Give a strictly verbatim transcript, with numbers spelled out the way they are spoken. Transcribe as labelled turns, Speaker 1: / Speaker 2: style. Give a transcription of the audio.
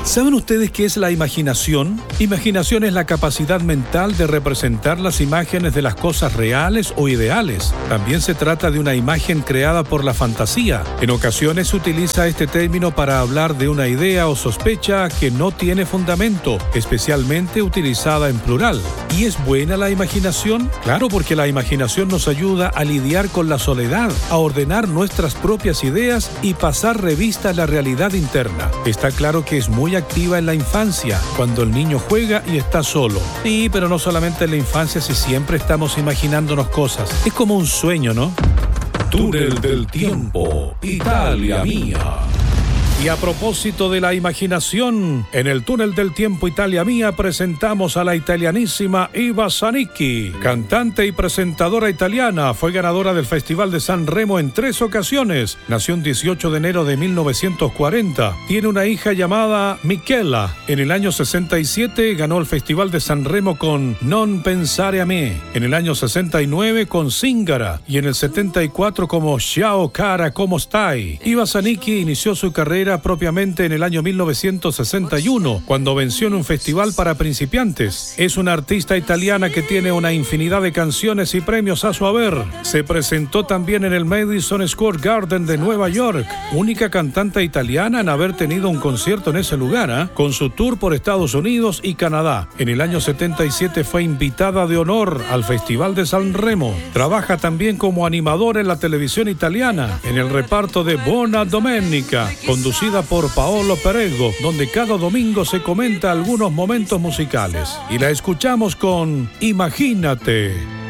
Speaker 1: ¿Saben ustedes qué es la imaginación? Imaginación es la capacidad mental de representar las imágenes de las cosas reales o ideales. También se trata de una imagen creada por la fantasía. En ocasiones se utiliza este término para hablar de una idea o sospecha que no tiene fundamento, especialmente utilizada en plural. ¿Y es buena la imaginación? Claro, porque la imaginación nos ayuda a lidiar con la soledad, a ordenar nuestras propias ideas y pasar revista a la realidad interna. Está claro que es muy activa en la infancia, cuando el niño juega y está solo. Sí, pero no solamente en la infancia, si siempre estamos imaginándonos cosas. Es como un sueño, ¿no?
Speaker 2: Túnel del Tiempo, Italia Mía.
Speaker 1: Y a propósito de la imaginación, en el Túnel del Tiempo Italia Mía presentamos a la italianísima Iva Zanicchi, cantante y presentadora italiana. Fue ganadora del Festival de San Remo en tres ocasiones. Nació el dieciocho de enero de mil novecientos cuarenta. Tiene una hija llamada Michela. En el año sesenta y siete ganó el Festival de San Remo con Non pensare a me. En el año sesenta y nueve con Zingara. Y en el setenta y cuatro como Ciao cara, ¿cómo stai? Iva Zanicchi inició su carrera propiamente en el año mil novecientos sesenta y uno, cuando venció en un festival para principiantes. Es una artista italiana que tiene una infinidad de canciones y premios a su haber. Se presentó también en el Madison Square Garden de Nueva York, única cantante italiana en haber tenido un concierto en ese lugar, ¿eh? con su tour por Estados Unidos y Canadá. En el año setenta y siete fue invitada de honor al Festival de San Remo. Trabaja también como animadora en la televisión italiana, en el reparto de Buona Domenica, conducida por Paolo Perego, donde cada domingo se comenta algunos momentos musicales. Y la escuchamos con Imagínate.